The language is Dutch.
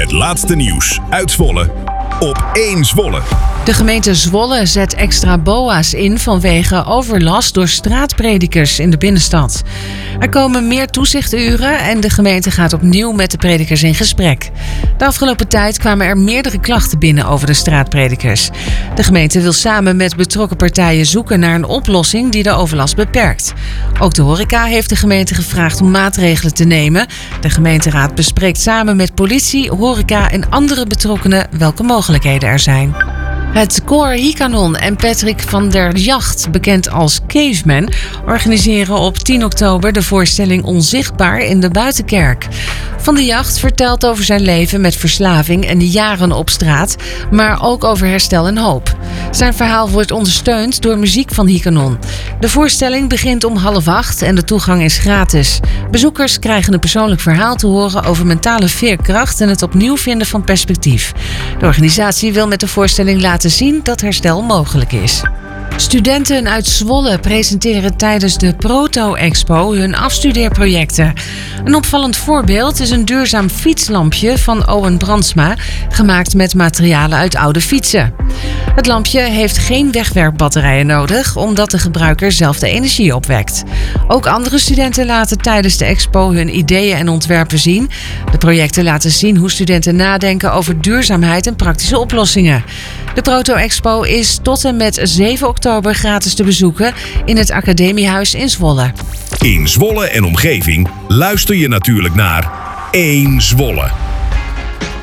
Het laatste nieuws uit Zwolle op 1 Zwolle. De gemeente Zwolle zet extra BOA's in vanwege overlast door straatpredikers in de binnenstad. Er komen meer toezichturen en de gemeente gaat opnieuw met de predikers in gesprek. De afgelopen tijd kwamen er meerdere klachten binnen over de straatpredikers. De gemeente wil samen met betrokken partijen zoeken naar een oplossing die de overlast beperkt. Ook de horeca heeft de gemeente gevraagd om maatregelen te nemen. De gemeenteraad bespreekt samen met politie, horeca en andere betrokkenen welke mogelijkheden er zijn. Het koor Hikanon en Patrick van der Jacht, bekend als Caveman, organiseren op 10 oktober de voorstelling Onzichtbaar in de Buitenkerk. Van der Jacht vertelt over zijn leven met verslaving en de jaren op straat, maar ook over herstel en hoop. Zijn verhaal wordt ondersteund door muziek van Hikanon. De voorstelling begint om 7:30 en de toegang is gratis. Bezoekers krijgen een persoonlijk verhaal te horen over mentale veerkracht en het opnieuw vinden van perspectief. De organisatie wil met de voorstelling laten zien dat herstel mogelijk is. Studenten uit Zwolle presenteren tijdens de Proto-Expo hun afstudeerprojecten. Een opvallend voorbeeld is een duurzaam fietslampje van Owen Brandsma, gemaakt met materialen uit oude fietsen. Het lampje heeft geen wegwerpbatterijen nodig, omdat de gebruiker zelf de energie opwekt. Ook andere studenten laten tijdens de expo hun ideeën en ontwerpen zien. De projecten laten zien hoe studenten nadenken over duurzaamheid en praktische oplossingen. De Proto-Expo is tot en met 7 oktober gratis te bezoeken in het Academiehuis in Zwolle. In Zwolle en omgeving luister je natuurlijk naar 1 Zwolle.